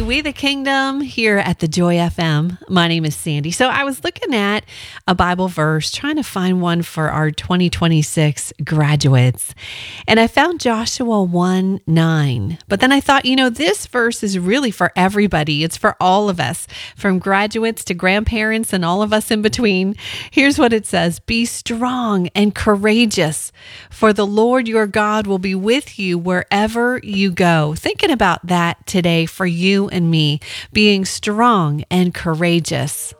We the Kingdom here at the Joy FM. My name is Sandy. So I was looking at a Bible verse, trying to find one for our 2026 graduates. And I found Joshua 1:9. But then I thought, this verse is really for everybody. It's for all of us, from graduates to grandparents and all of us in between. Here's what it says: Be strong and courageous, for the Lord your God will be with you wherever you go. Thinking about that today for you and me, being strong and courageous.